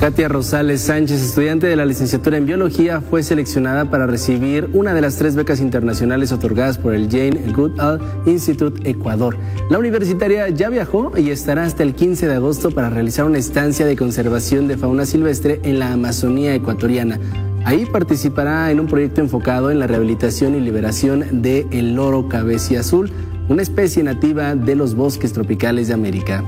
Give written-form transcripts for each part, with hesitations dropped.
Katia Rosales Sánchez, estudiante de la licenciatura en Biología, fue seleccionada para recibir una de las 3 becas internacionales otorgadas por el Jane Goodall Institute Ecuador. La universitaria ya viajó y estará hasta el 15 de agosto para realizar una estancia de conservación de fauna silvestre en la Amazonía ecuatoriana. Ahí participará en un proyecto enfocado en la rehabilitación y liberación del loro cabeciazul, una especie nativa de los bosques tropicales de América.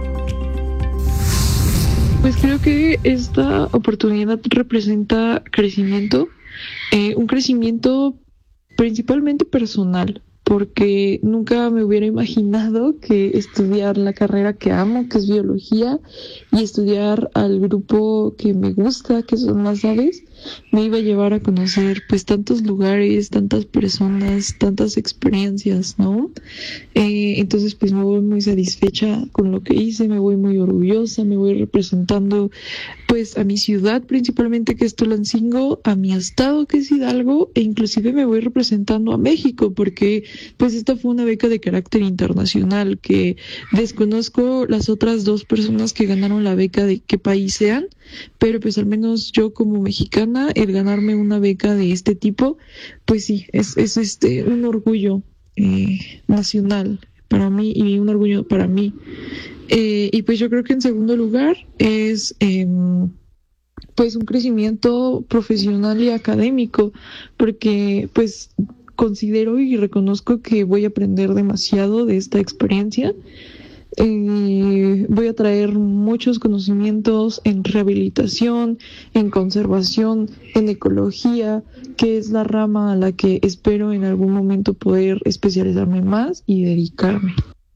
Pues creo que esta oportunidad representa crecimiento, un crecimiento principalmente personal, porque nunca me hubiera imaginado que estudiar la carrera que amo, que es biología, y estudiar al grupo que me gusta, que son las aves, me iba a llevar a conocer pues tantos lugares, tantas personas, tantas experiencias, ¿no? Entonces pues me voy muy satisfecha con lo que hice, me voy muy orgullosa, me voy representando pues a mi ciudad principalmente, que es Tulancingo, a mi estado, que es Hidalgo, e inclusive me voy representando a México, porque pues esta fue una beca de carácter internacional, que desconozco las otras 2 personas que ganaron la beca de qué país sean, pero pues al menos yo como mexicana, el ganarme una beca de este tipo, pues sí, es un orgullo nacional para mí y un orgullo para mí. Y pues yo creo que en segundo lugar es pues un crecimiento profesional y académico, porque pues considero y reconozco que voy a aprender demasiado de esta experiencia. Voy a traer muchos conocimientos en rehabilitación, en conservación, en ecología, que es la rama a la que espero en algún momento poder especializarme más y dedicarme.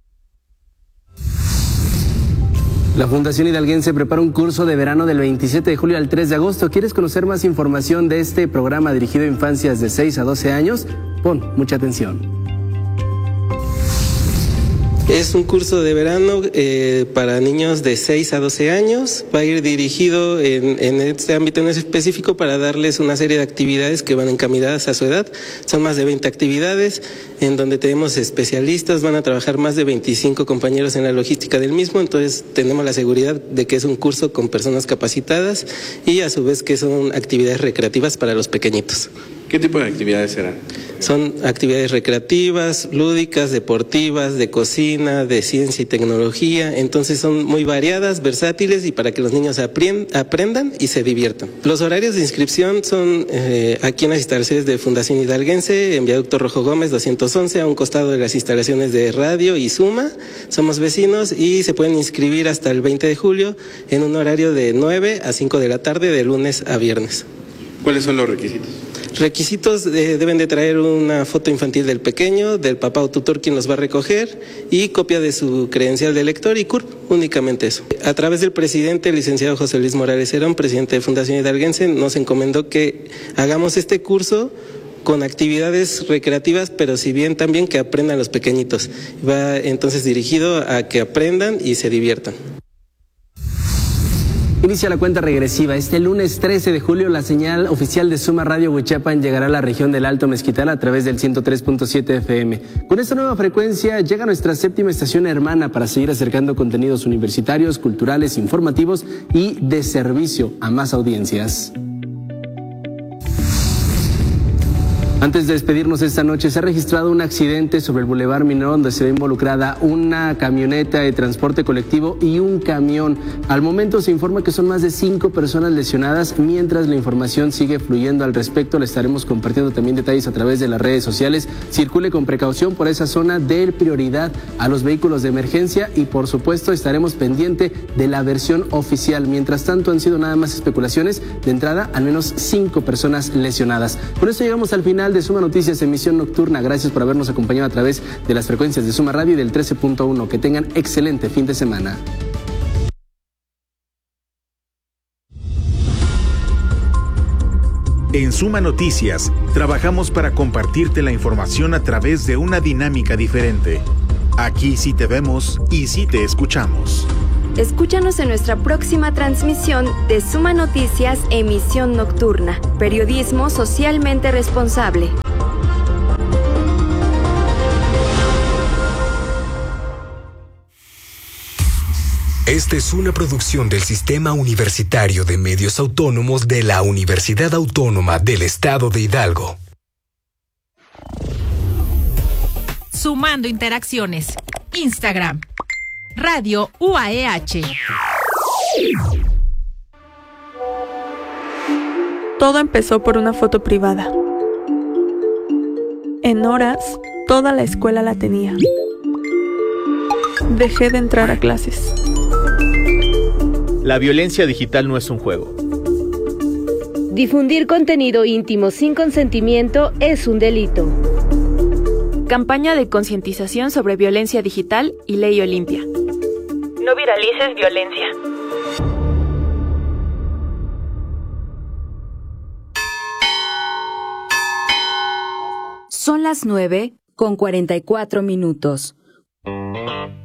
La Fundación Hidalguense prepara un curso de verano del 27 de julio al 3 de agosto. ¿Quieres conocer más información de este programa dirigido a infancias de 6 a 12 años? Pon mucha atención. Es un curso de verano para niños de 6 a 12 años. Va a ir dirigido en este ámbito en específico para darles una serie de actividades que van encaminadas a su edad. Son más de 20 actividades en donde tenemos especialistas, van a trabajar más de 25 compañeros en la logística del mismo, entonces tenemos la seguridad de que es un curso con personas capacitadas y a su vez que son actividades recreativas para los pequeñitos. ¿Qué tipo de actividades serán? Son actividades recreativas, lúdicas, deportivas, de cocina, de ciencia y tecnología, entonces son muy variadas, versátiles y para que los niños aprendan y se diviertan. Los horarios de inscripción son aquí en las instalaciones de Fundación Hidalguense, en Viaducto Rojo Gómez 211, a un costado de las instalaciones de radio y Suma. Somos vecinos y se pueden inscribir hasta el 20 de julio en un horario de 9 a 5 de la tarde de lunes a viernes. ¿Cuáles son los requisitos? Requisitos: deben de traer una foto infantil del pequeño, del papá o tutor quien los va a recoger y copia de su credencial de lector y CURP, únicamente eso. A través del presidente, el licenciado José Luis Morales Herón, presidente de Fundación Hidalguense, nos encomendó que hagamos este curso con actividades recreativas, pero si bien también que aprendan los pequeñitos. Va entonces dirigido a que aprendan y se diviertan. Inicia la cuenta regresiva. Este lunes 13 de julio la señal oficial de Suma Radio Huichapan llegará a la región del Alto Mezquital a través del 103.7 FM. Con esta nueva frecuencia llega nuestra 7ª estación hermana para seguir acercando contenidos universitarios, culturales, informativos y de servicio a más audiencias. Antes de despedirnos esta noche, se ha registrado un accidente sobre el Boulevard Minero donde se ve involucrada una camioneta de transporte colectivo y un camión. Al momento se informa que son más de 5 personas lesionadas. Mientras la información sigue fluyendo al respecto, le estaremos compartiendo también detalles a través de las redes sociales. Circule con precaución por esa zona, dé prioridad a los vehículos de emergencia y por supuesto estaremos pendiente de la versión oficial. Mientras tanto han sido nada más especulaciones. De entrada, al menos 5 personas lesionadas. Con esto llegamos al final de Suma Noticias, emisión nocturna. Gracias por habernos acompañado a través de las frecuencias de Suma Radio y del 13.1. Que tengan excelente fin de semana. En Suma Noticias, trabajamos para compartirte la información a través de una dinámica diferente. Aquí sí te vemos y sí te escuchamos. Escúchanos en nuestra próxima transmisión de Suma Noticias, emisión nocturna. Periodismo socialmente responsable. Esta es una producción del Sistema Universitario de Medios Autónomos de la Universidad Autónoma del Estado de Hidalgo. Sumando interacciones. Instagram. Radio UAEH. Todo empezó por una foto privada. En horas, toda la escuela la tenía. Dejé de entrar a clases. La violencia digital no es un juego. Difundir contenido íntimo sin consentimiento es un delito. Campaña de concientización sobre violencia digital y Ley Olimpia. No viralices violencia. Son las 9:44.